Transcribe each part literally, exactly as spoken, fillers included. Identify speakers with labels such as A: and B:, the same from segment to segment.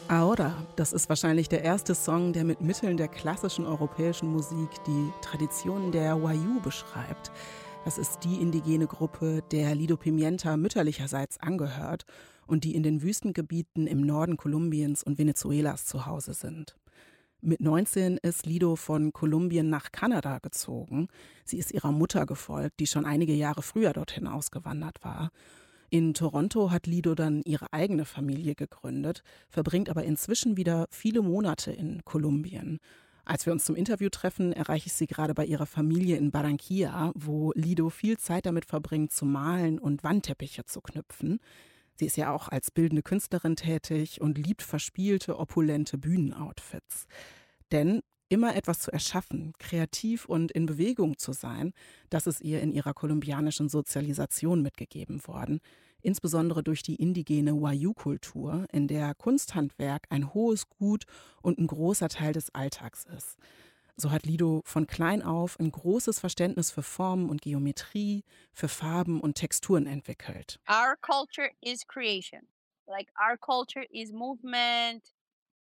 A: Ahora, das ist wahrscheinlich der erste Song, der mit Mitteln der klassischen europäischen Musik die Tradition der Wayuu beschreibt. Das ist die indigene Gruppe, der Lido Pimienta mütterlicherseits angehört und die in den Wüstengebieten im Norden Kolumbiens und Venezuelas zu Hause sind. Mit neunzehn ist Lido von Kolumbien nach Kanada gezogen. Sie ist ihrer Mutter gefolgt, die schon einige Jahre früher dorthin ausgewandert war. In Toronto hat Lido dann ihre eigene Familie gegründet, verbringt aber inzwischen wieder viele Monate in Kolumbien. Als wir uns zum Interview treffen, erreiche ich sie gerade bei ihrer Familie in Barranquilla, wo Lido viel Zeit damit verbringt, zu malen und Wandteppiche zu knüpfen. Sie ist ja auch als bildende Künstlerin tätig und liebt verspielte, opulente Bühnenoutfits. Denn immer etwas zu erschaffen, kreativ und in Bewegung zu sein, das ist ihr in ihrer kolumbianischen Sozialisation mitgegeben worden. Insbesondere durch die indigene Wayuu-Kultur, in der Kunsthandwerk ein hohes Gut und ein großer Teil des Alltags ist. So hat Lido von klein auf ein großes Verständnis für Formen und Geometrie, für Farben und Texturen entwickelt.
B: Our culture is creation. Like our culture is movement,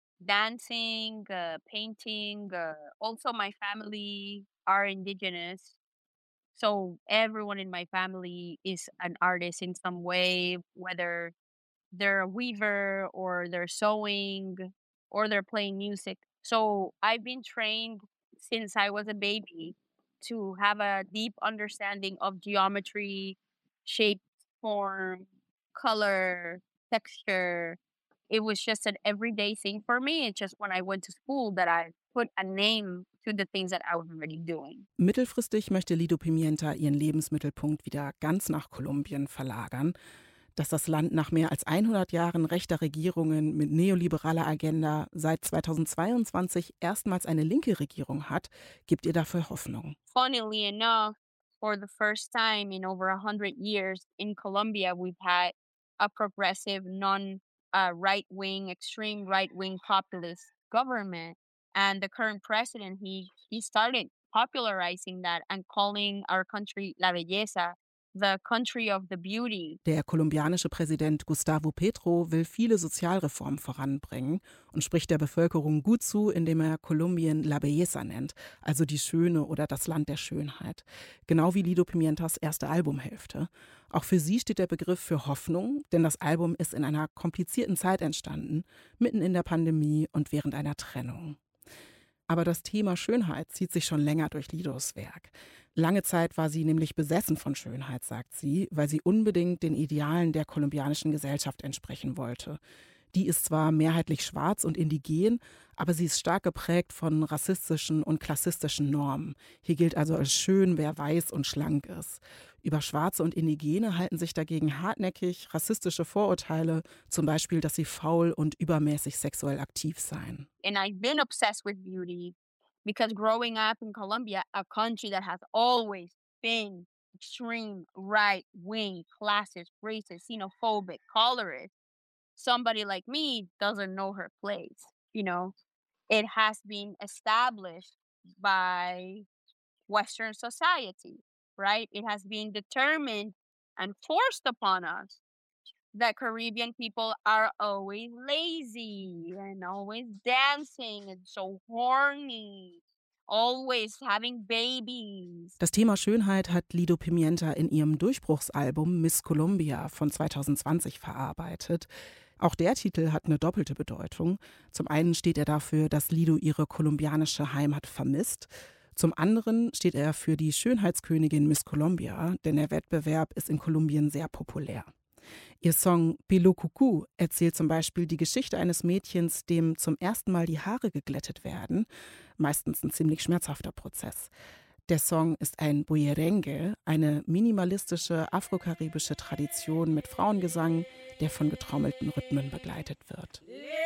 B: dancing, uh, painting. Uh, also, my family are indigenous. So everyone in my family is an artist in some way, whether they're a weaver or they're sewing or they're playing music. So I've been trained since I was a baby to have a deep understanding of geometry, shape, form, color, texture. It was just an everyday thing for me. It's just when I went to school that I put a name to the things that I was already doing.
A: Mittelfristig möchte Lido Pimienta ihren Lebensmittelpunkt wieder ganz nach Kolumbien verlagern. Dass das Land nach mehr als hundert Jahren rechter Regierungen mit neoliberaler Agenda seit zweitausendzweiundzwanzig erstmals eine linke Regierung hat, gibt ihr dafür Hoffnung.
B: Funnily enough, for the first time in over a hundred years in Colombia, we've had a progressive, non uh, right-wing, extreme right-wing populist government. And the current president, he, he started popularizing that and calling our country La Belleza, the country of the beauty.
A: Der kolumbianische Präsident Gustavo Petro will viele Sozialreformen voranbringen und spricht der Bevölkerung gut zu, indem er Kolumbien La Belleza nennt, also die Schöne oder das Land der Schönheit. Genau wie Lido Pimientas erste Albumhälfte. Auch für sie steht der Begriff für Hoffnung, denn das Album ist in einer komplizierten Zeit entstanden, mitten in der Pandemie und während einer Trennung. Aber das Thema Schönheit zieht sich schon länger durch Lidos Werk. Lange Zeit war sie nämlich besessen von Schönheit, sagt sie, weil sie unbedingt den Idealen der kolumbianischen Gesellschaft entsprechen wollte. Die ist zwar mehrheitlich schwarz und indigen, aber sie ist stark geprägt von rassistischen und klassistischen Normen. Hier gilt also als schön, wer weiß und schlank ist. Über Schwarze und Indigene halten sich dagegen hartnäckig rassistische Vorurteile, zum Beispiel, dass sie faul und übermäßig sexuell aktiv seien.
B: And I've been obsessed with beauty because growing up in Colombia, a country that has always been extreme right-wing, classist, racist, xenophobic, colorist, somebody like me doesn't know her place. You know, it has been established by Western society, right? It has been determined and forced upon us that Caribbean people are always lazy and always dancing and so horny, always having babies.
A: Das Thema Schönheit hat Lido Pimienta in ihrem Durchbruchsalbum Miss Colombia von zweitausendzwanzig verarbeitet. Auch der Titel hat eine doppelte Bedeutung. Zum einen steht er dafür, dass Lido ihre kolumbianische Heimat vermisst. Zum anderen steht er für die Schönheitskönigin Miss Colombia, denn der Wettbewerb ist in Kolumbien sehr populär. Ihr Song Pelo Cucú erzählt zum Beispiel die Geschichte eines Mädchens, dem zum ersten Mal die Haare geglättet werden. Meistens ein ziemlich schmerzhafter Prozess. Der Song ist ein Bullerengue, eine minimalistische afrokaribische Tradition mit Frauengesang, der von getrommelten Rhythmen begleitet wird.